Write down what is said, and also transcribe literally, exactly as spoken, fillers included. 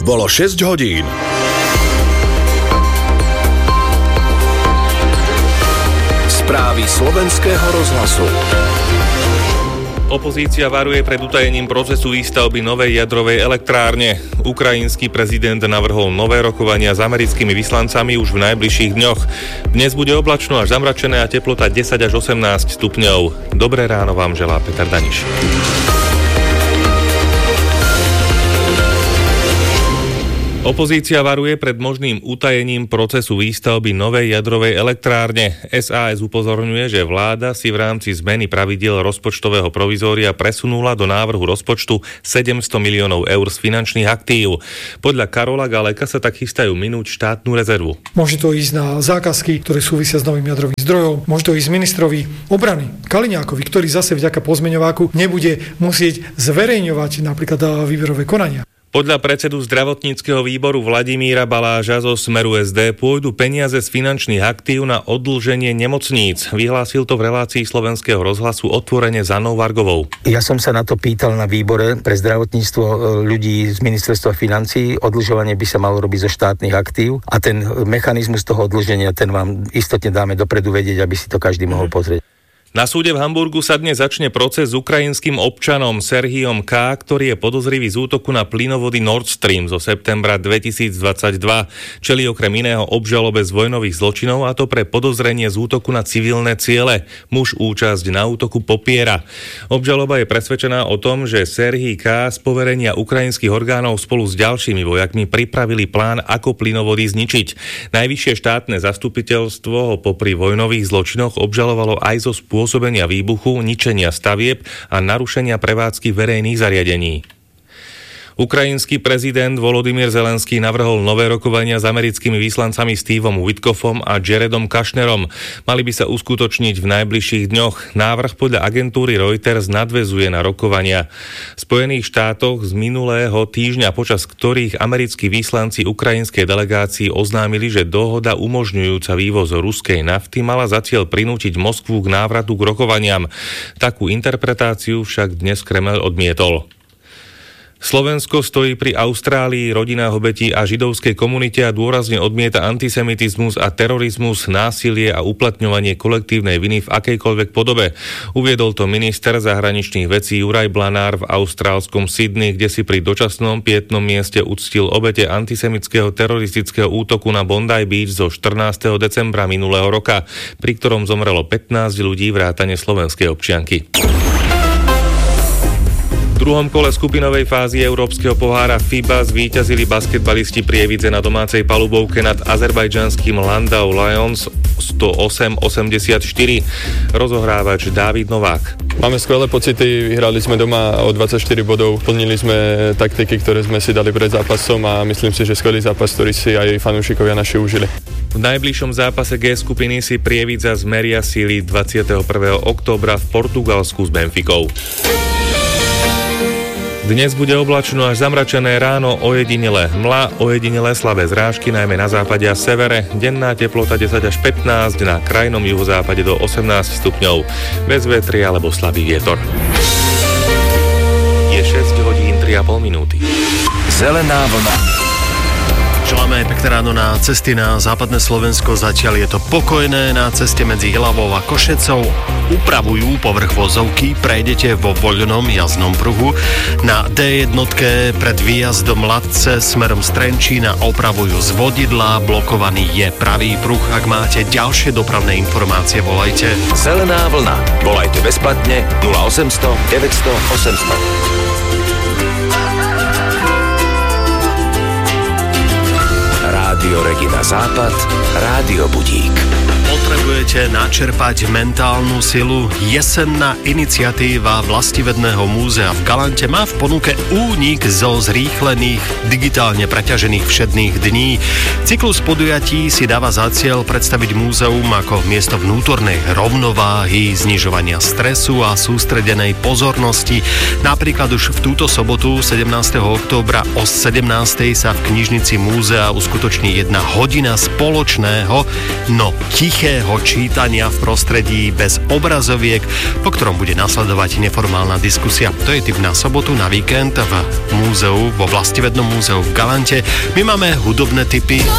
bolo šesť hodín. Správy slovenského rozhlasu. Opozícia varuje pred utajením procesu výstavby novej jadrovej elektrárne. Ukrajinský prezident navrhol nové rokovania s americkými vyslancami už v najbližších dňoch. Dnes bude oblačno až zamračené a teplota desať až osemnásť stupňov. Dobré ráno vám želá Peter Daniš. Opozícia varuje pred možným utajením procesu výstavby novej jadrovej elektrárne. es a es upozorňuje, že vláda si v rámci zmeny pravidiel rozpočtového provizória presunula do návrhu rozpočtu sedemsto miliónov eur z finančných aktív. Podľa Karola Galeka sa tak chystajú minúť štátnu rezervu. Môže to ísť na zákazky, ktoré súvisia s novým jadrovým zdrojom. Môže to ísť ministrovi obrany Kaliňákovi, ktorý zase vďaka pozmeňováku nebude musieť zverejňovať napríklad výberové konania. Podľa predsedu zdravotníckeho výboru Vladimíra Baláža zo Smeru es dé pôjdu peniaze z finančných aktív na oddlženie nemocníc. Vyhlásil to v relácii Slovenského rozhlasu otvorene za Anou Vargovou. Ja som sa na to pýtal na výbore pre zdravotníctvo ľudí z ministerstva financií. Oddlžovanie by sa malo robiť zo štátnych aktív a ten mechanizmus toho oddlženia, ten vám istotne dáme dopredu vedieť, aby si to každý mohol pozrieť. Na súde v Hamburgu sa dnes začne proces s ukrajinským občanom Serhijom K., ktorý je podozrivý z útoku na plynovody Nord Stream zo septembra dvetisícdvadsaťdva. Čelí okrem iného obžalobe z vojnových zločinov, a to pre podozrenie z útoku na civilné ciele. Muž účasť na útoku popiera. Obžaloba je presvedčená o tom, že Serhij K. z poverenia ukrajinských orgánov spolu s ďalšími vojakmi pripravili plán, ako plynovody zničiť. Najvyššie štátne zastupiteľstvo ho popri vojnových zločinoch obžalovalo aj zo spôsobom pôsobenia výbuchu, ničenia stavieb a narušenia prevádzky verejných zariadení. Ukrajinský prezident Volodymyr Zelenský navrhol nové rokovania s americkými vyslancami Stevom Witkoffom a Jaredom Kushnerom. Mali by sa uskutočniť v najbližších dňoch. Návrh podľa agentúry Reuters nadväzuje na rokovania v Spojených štátoch z minulého týždňa, počas ktorých americkí vyslanci ukrajinskej delegácii oznámili, že dohoda umožňujúca vývoz ruskej nafty mala za cieľ prinútiť Moskvu k návratu k rokovaniam. Takú interpretáciu však dnes Kremľ odmietol. Slovensko stojí pri Austrálii, rodinách obetí a židovskej komunite a dôrazne odmieta antisemitizmus a terorizmus, násilie a uplatňovanie kolektívnej viny v akejkoľvek podobe. Uviedol to minister zahraničných vecí Juraj Blanár v austrálskom Sydney, kde si pri dočasnom pietnom mieste uctil obete antisemického teroristického útoku na Bondi Beach zo štrnásteho decembra minulého roka, pri ktorom zomrelo pätnásť ľudí vrátane slovenskej občianky. V druhom kole skupinovej fázy Európskeho pohára FIBA zvíťazili basketbalisti Prievidze na domácej palubovke nad azerbajdžanským Landau Lions sto osem osemdesiatštyri. Rozohrávač Dávid Novák. Máme skvelé pocity, vyhrali sme doma o dvadsaťštyri bodov, plnili sme taktiky, ktoré sme si dali pred zápasom a myslím si, že skvelý zápas, ktorý si aj fanúšikovia naši užili. V najbližšom zápase G skupiny si Prievidza zmeria síly dvadsiateho prvého októbra v Portugalsku s Benficou. Dnes bude oblačno až zamračené, ráno ojedinele hmla, ojedinele slabé zrážky, najmä na západe a severe. Denná teplota desať až pätnásť, na krajnom juhozápade do osemnásť stupňov. Bez vetria alebo slabý vietor. Je šesť hodín tri a pol minúty. Zelená vlna. Želáme pekné ráno na cesty na západné Slovensko. Zatiaľ je to pokojné na ceste medzi Ilavou a Košecou. Upravujú povrch vozovky, prejdete vo voľnom jazdnom pruhu. Na dé jednotke pred výjazdom Latce smerom z Trenčína opravujú zvodidlá, blokovaný je pravý pruh. Ak máte ďalšie dopravné informácie, volajte. Zelená vlna. Volajte bezplatne nula osemsto deväťsto osemsto. Rádio Regina Západ, Rádio Budík. Potrebujete načerpať mentálnu silu? Jesenná iniciatíva Vlastivedného múzea v Galante má v ponuke únik zo zrýchlených, digitálne preťažených všedných dní. Cyklus podujatí si dáva za cieľ predstaviť múzeum ako miesto vnútornej rovnováhy, znižovania stresu a sústredenej pozornosti. Napríklad už v túto sobotu sedemnásteho októbra o sedemnástej sa v knižnici múzea uskutoční jedna hodina jediná spoločného, no tichého čítania v prostredí bez obrazoviek, po ktorom bude nasledovať neformálna diskusia. To je tip na sobotu, na víkend v múzeu, vo Vlastivednom múzeu v Galante. My máme hudobné tipy.